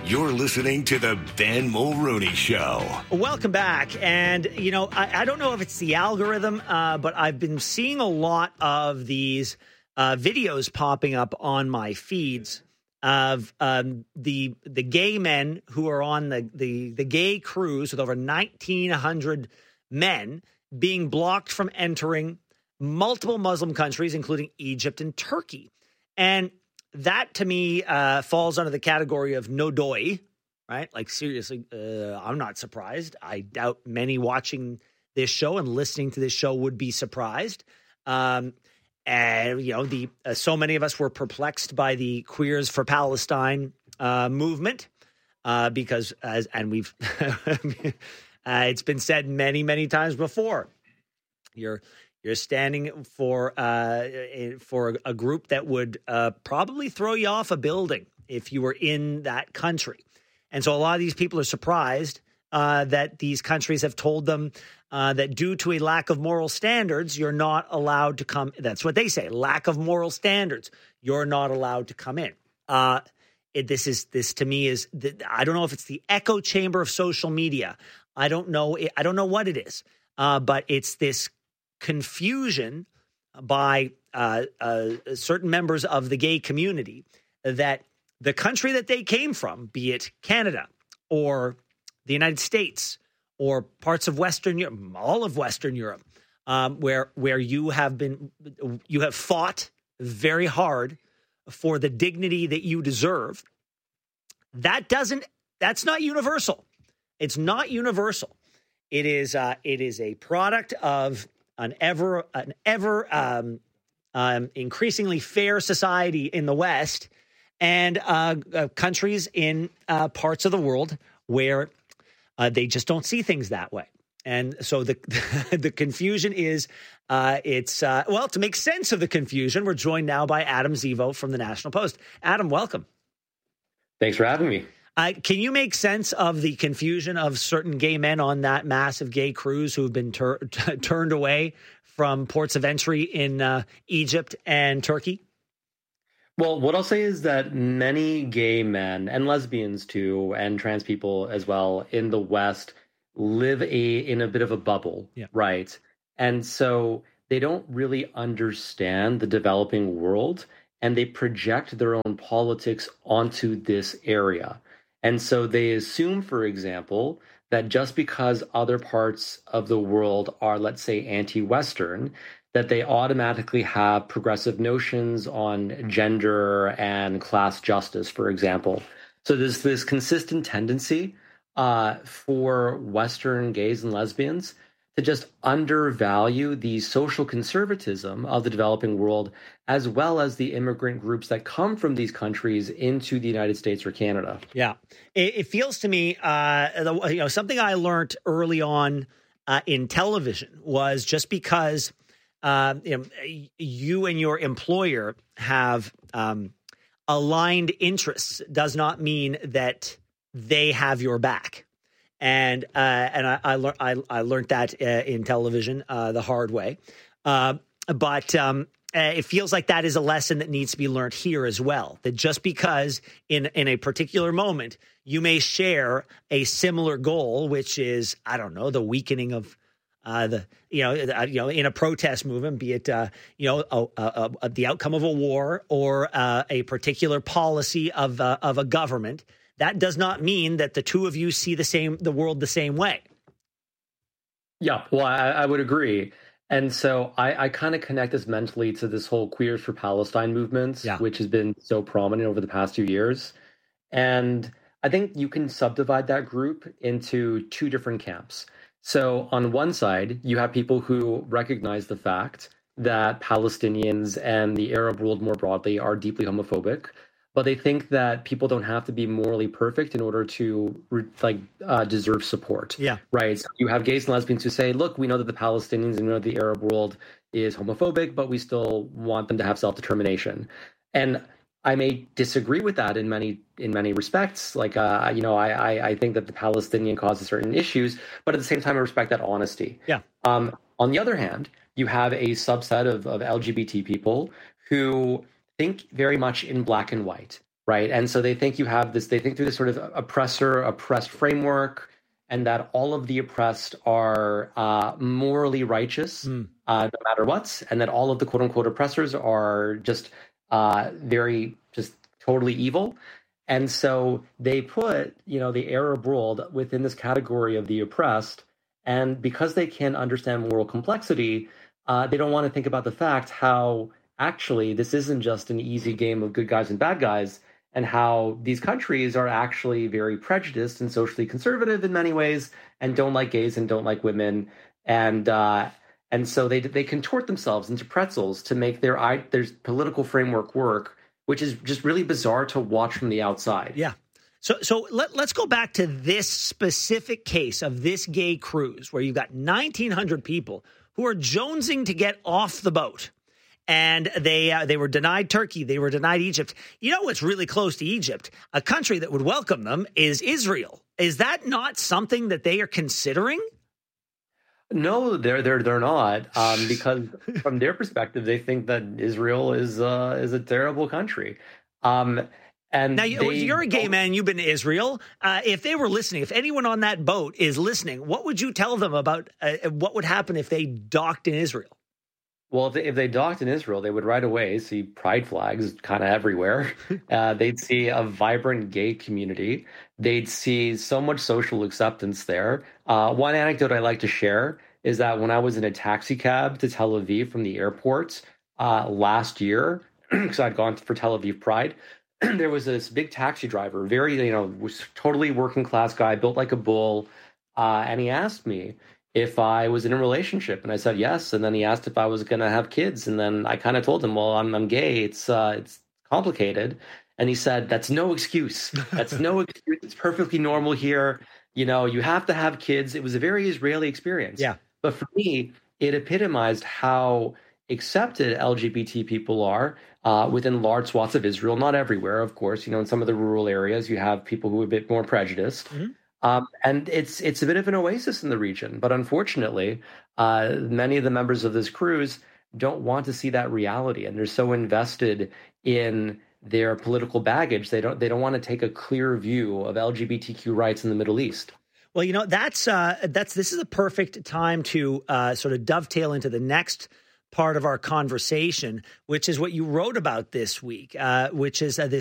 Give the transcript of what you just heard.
You're listening to the Ben Mulrooney Show. Welcome back. And, you know, I don't know if it's the algorithm, but I've been seeing a lot of these videos popping up on my feeds of the gay men who are on the gay cruise with over 1,900 men being blocked from entering multiple Muslim countries, including Egypt and Turkey. And that, to me, falls under the category of no doy, right? Like, seriously, I'm not surprised. I doubt many watching this show and listening to this show would be surprised. And, you know, so many of us were perplexed by the Queers for Palestine movement because, we've, it's been said many, many times before, You're standing for a group that would probably throw you off a building if you were in that country. And so a lot of these people are surprised that these countries have told them that due to a lack of moral standards, you're not allowed to come. That's what they say. Lack of moral standards. You're not allowed to come in. This to me is, I don't know if it's the echo chamber of social media. I don't know what it is, but it's this confusion by certain members of the gay community that the country that they came from, be it Canada or the United States or parts of Western Europe, all of Western Europe, where you have fought very hard for the dignity that you deserve. That's not universal. It's not universal. It is a product of an ever increasingly fair society in the West and countries in parts of the world where they just don't see things that way. And so the confusion is to make sense of the confusion, we're joined now by Adam Zivo from the National Post. Adam, welcome. Thanks for having me. Can you make sense of the confusion of certain gay men on that massive gay cruise who have been turned away from ports of entry in Egypt and Turkey? Well, what I'll say is that many gay men and lesbians too, and trans people as well in the West live in a bit of a bubble, right? And so they don't really understand the developing world, and they project their own politics onto this area. And so they assume, for example, that just because other parts of the world are, let's say, anti-Western, that they automatically have progressive notions on gender and class justice, for example. So there's this consistent tendency for Western gays and lesbians to just undervalue the social conservatism of the developing world, as well as the immigrant groups that come from these countries into the United States or Canada. Yeah, it feels to me, something I learned early on in television was just because you and your employer have aligned interests does not mean that they have your back. And I learned that in television the hard way. But it feels like that is a lesson that needs to be learned here as well. That just because in a particular moment you may share a similar goal, which is, I don't know, the weakening of in a protest movement, be it the outcome of a war or a particular policy of a government. That does not mean that the two of you see the world the same way. Yeah, well, I would agree. And so I kind of connect this mentally to this whole Queers for Palestine movement, which has been so prominent over the past 2 years. And I think you can subdivide that group into two different camps. So on one side, you have people who recognize the fact that Palestinians and the Arab world more broadly are deeply homophobic, but they think that people don't have to be morally perfect in order to deserve support. Yeah. Right. So you have gays and lesbians who say, look, we know that the Palestinians and we know the Arab world is homophobic, but we still want them to have self-determination. And I may disagree with that in many respects. I think that the Palestinian causes certain issues, but at the same time, I respect that honesty. Yeah. On the other hand, you have a subset of LGBT people who think very much in black and white, right? And so they think they think through this sort of oppressed framework, and that all of the oppressed are morally righteous, no matter what, and that all of the quote unquote oppressors are just just totally evil. And so they put, the Arab world within this category of the oppressed. And because they can't understand moral complexity, they don't want to think about the fact how actually this isn't just an easy game of good guys and bad guys, and how these countries are actually very prejudiced and socially conservative in many ways, and don't like gays and don't like women, and so they contort themselves into pretzels to make their political framework work, which is just really bizarre to watch from the outside. Yeah. So let's go back to this specific case of this gay cruise where you've got 1,900 people who are jonesing to get off the boat. And they were denied Turkey. They were denied Egypt. You know what's really close to Egypt? A country that would welcome them is Israel. Is that not something that they are considering? No, they're not. Because from their perspective, they think that Israel is a terrible country. And now you're a gay man. You've been to Israel. If they were listening, if anyone on that boat is listening, what would you tell them about what would happen if they docked in Israel? Well, if they docked in Israel, they would right away see pride flags kind of everywhere. They'd see a vibrant gay community. They'd see so much social acceptance there. One anecdote I like to share is that when I was in a taxi cab to Tel Aviv from the airport last year, because I'd gone for Tel Aviv Pride, there was this big taxi driver, very, was totally working class guy, built like a bull. And he asked me if I was in a relationship, and I said yes. And then he asked if I was going to have kids, and then I kind of told him, "Well, I'm gay. It's complicated." And he said, "That's no excuse. That's no excuse. It's perfectly normal here. You have to have kids." It was a very Israeli experience. Yeah. But for me, it epitomized how accepted LGBT people are within large swaths of Israel. Not everywhere, of course. In some of the rural areas, you have people who are a bit more prejudiced. Mm-hmm. And it's a bit of an oasis in the region. But unfortunately, many of the members of this cruise don't want to see that reality. And they're so invested in their political baggage, they don't want to take a clear view of LGBTQ rights in the Middle East. Well, this is a perfect time to sort of dovetail into the next part of our conversation, which is what you wrote about this week, which is this